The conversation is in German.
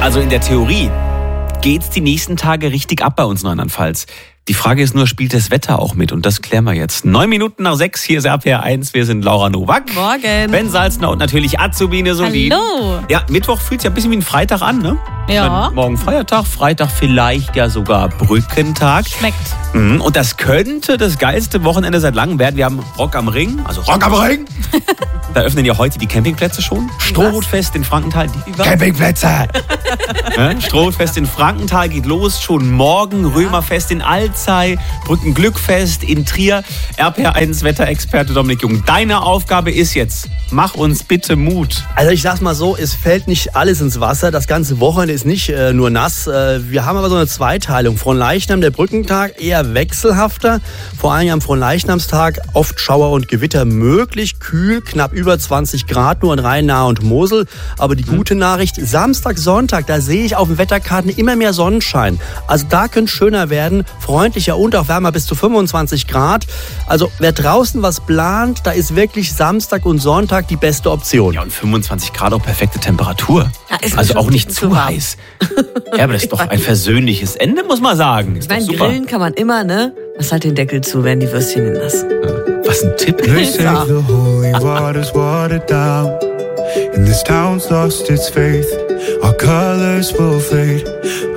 Also in der Theorie geht's die nächsten Tage richtig ab bei uns in Rheinland-Pfalz. Die Frage ist nur, spielt das Wetter auch mit? Und das klären wir jetzt. 9:09, hier ist RPR 1. Wir sind Laura Nowak. Morgen. Ben Salzner und natürlich Azubine Solin. Hallo. Ja, Mittwoch fühlt sich ein bisschen wie ein Freitag an, ne? Ja. Morgen Feiertag, Freitag vielleicht ja sogar Brückentag. Schmeckt. Und das könnte das geilste Wochenende seit langem werden. Wir haben Rock am Ring, also Rock am Ring. Da öffnen ja heute die Campingplätze schon. Strohhutfest in Frankenthal. Campingplätze! Strohhutfest in Frankenthal geht los. Schon morgen. Römerfest in Alzey. Brückenglückfest in Trier. RPR 1 Wetterexperte Dominik Jung. Deine Aufgabe ist jetzt, mach uns bitte Mut. Also ich sag's mal so, es fällt nicht alles ins Wasser. Das ganze Wochenende ist nicht nur nass. Wir haben aber so eine Zweiteilung. Fronleichnam, der Brückentag, eher wechselhafter. Vor allem am Fronleichnamstag oft Schauer und Gewitter möglich. Kühl, knapp über 20 Grad nur in Rhein, Nahe und Mosel. Aber die gute Nachricht, Samstag, Sonntag, da sehe ich auf den Wetterkarten immer mehr Sonnenschein. Also da könnte es schöner werden. Freundlicher und auch wärmer bis zu 25 Grad. Also wer draußen was plant, da ist wirklich Samstag und Sonntag die beste Option. Ja, und 25 Grad auch perfekte Temperatur. Ja, ist Also schon auch nicht zu zu warm. heiß. Ja, aber das ist doch ein versöhnliches Ende, muss man sagen. Ist Ich meine, doch super. grillen kann man immer, ne? Lass halt den Deckel zu, werden die Würstchen nass. Was ein Tipp. They say the holy water's watered down, and this town's lost its faith. Our colors will fade.